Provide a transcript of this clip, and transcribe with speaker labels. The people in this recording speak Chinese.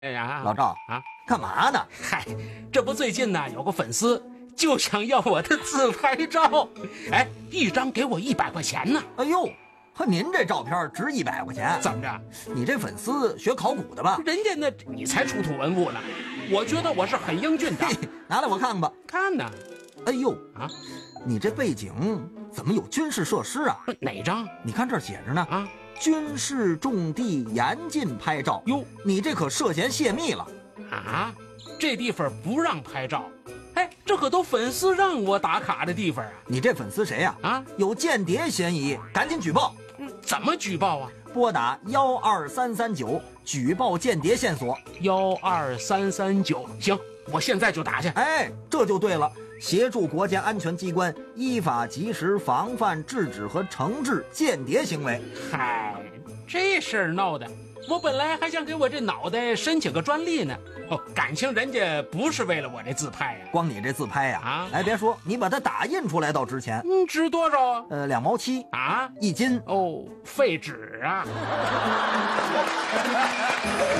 Speaker 1: 哎呀，
Speaker 2: 老赵
Speaker 1: 啊，
Speaker 2: 干嘛呢？
Speaker 1: 嗨，这不最近呢有个粉丝就想要我的自拍照，哎，一张给我100块钱呢。
Speaker 2: 哎呦，和您这照片值100块钱？
Speaker 1: 怎么着？
Speaker 2: 你这粉丝学考古的吧？
Speaker 1: 人家那你才出土文物呢，我觉得我是很英俊的。
Speaker 2: 嘿，拿来我看看吧。
Speaker 1: 看呢？
Speaker 2: 哎呦
Speaker 1: 啊，
Speaker 2: 你这背景怎么有军事设施啊？
Speaker 1: 哪张？
Speaker 2: 你看这儿写着呢
Speaker 1: 啊，
Speaker 2: 军事重地严禁拍照。
Speaker 1: 哟，
Speaker 2: 你这可涉嫌泄密了。
Speaker 1: 啊，这地方不让拍照。哎，这可都粉丝让我打卡的地方啊！
Speaker 2: 你这粉丝谁呀？
Speaker 1: 啊，
Speaker 2: 有间谍嫌疑，赶紧举报。
Speaker 1: 怎么举报啊？
Speaker 2: 拨打12339举报间谍线索。
Speaker 1: 12339，行，我现在就打去。
Speaker 2: 哎，这就对了，协助国家安全机关依法及时防范、制止和惩治间谍行为。
Speaker 1: 嗨，这事儿闹的，我本来还想给我这脑袋申请个专利呢。哦，感情人家不是为了我这自拍呀。
Speaker 2: 光你这自拍呀，
Speaker 1: 啊，
Speaker 2: 哎，别说，你把它打印出来倒值钱。
Speaker 1: 值多少啊
Speaker 2: 2毛7
Speaker 1: 啊
Speaker 2: 1斤。
Speaker 1: 哦，废纸啊。